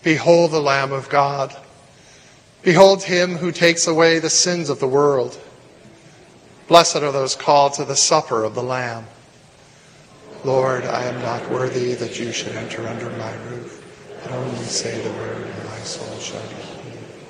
Behold the Lamb of God. Behold him who takes away the sins of the world. Blessed are those called to the supper of the Lamb. Lord, I am not worthy that you should enter under my roof, but only say the word, and my soul shall be healed.